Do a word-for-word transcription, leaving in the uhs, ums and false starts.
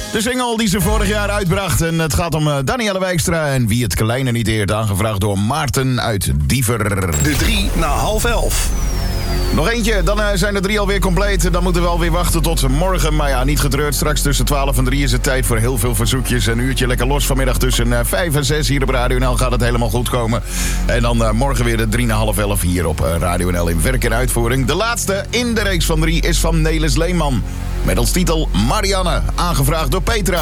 De single die ze vorig jaar uitbracht. En het gaat om uh, Danielle Wijkstra en Wie het Kleine niet eert. Aangevraagd door Maarten uit Diever. De drie na half elf. Nog eentje, dan uh, zijn de drie alweer compleet. Dan moeten we alweer wachten tot morgen. Maar ja, niet getreurd. Straks tussen twaalf en drie is het tijd voor heel veel verzoekjes. Een uurtje lekker los vanmiddag tussen uh, vijf en zes hier op Radio N L gaat het helemaal goed komen. En dan uh, morgen weer de drie na half elf hier op uh, Radio N L in werk en uitvoering. De laatste in de reeks van drie is van Nelis Leeman. Met als titel Marianne, aangevraagd door Petra.